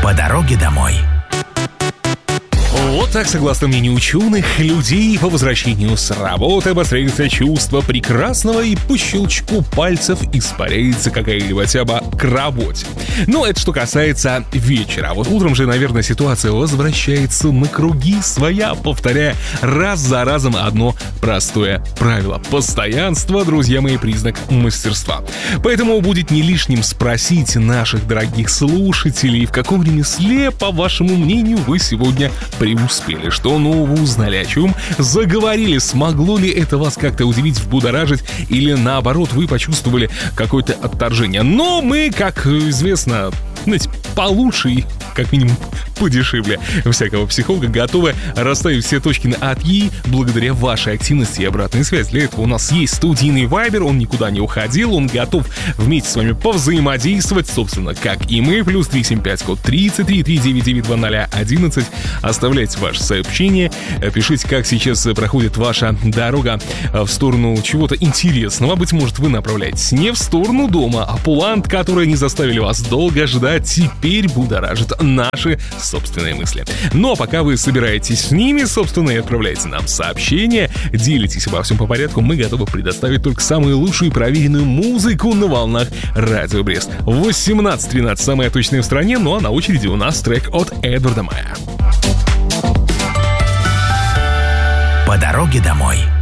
По дороге домой. Вот так, согласно мнению ученых, людей по возвращению с работы обостряется чувство прекрасного, и по щелчку пальцев испаряется какая-либо тяга к работе. Но это что касается вечера. А вот утром же, наверное, ситуация возвращается на круги своя, повторяя раз за разом одно простое правило. Постоянство, друзья мои, признак мастерства. Поэтому будет не лишним спросить наших дорогих слушателей, в каком ремесле, по вашему мнению, вы сегодня преуспели, что нового узнали, о чем заговорили, смогло ли это вас как-то удивить, взбудоражить, или наоборот вы почувствовали какое-то отторжение. Но мы, как известно, знаете, получше и как минимум подешевле всякого психолога готовы расставить все точки над «и» благодаря вашей активности и обратной связи. Для этого у нас есть студийный Вайбер, он никуда не уходил, он готов вместе с вами повзаимодействовать, собственно, как и мы. Плюс 375 код 33 399 2011. Оставляйте ваши сообщения, пишите, как сейчас проходит ваша дорога в сторону чего-то интересного. Быть может, вы направляетесь не в сторону дома, а пулант, которые не заставили вас долго ждать, теперь будоражит наши собственные мысли. Но пока вы собираетесь с ними, собственно, и отправляете нам сообщения, делитесь обо всем по порядку, мы готовы предоставить только самую лучшую и проверенную музыку на волнах Радио Брест. 18:13, самая точная в стране, ну а на очереди у нас трек от Эдварда Мая. По дороге домой.